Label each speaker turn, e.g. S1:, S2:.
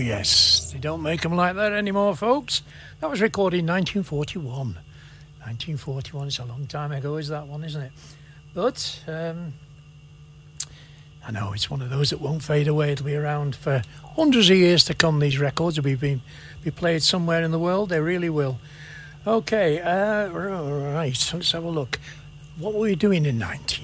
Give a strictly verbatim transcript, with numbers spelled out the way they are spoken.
S1: yes. They don't make them like that anymore, folks. That was recorded in nineteen forty-one. nineteen forty-one, it's a long time ago, is that one, isn't it? But, um, I know it's one of those that won't fade away. It'll be around for hundreds of years to come, these records will be, be, be played somewhere in the world. They really will. Okay, uh, right, let's have a look. What were we doing in nineteen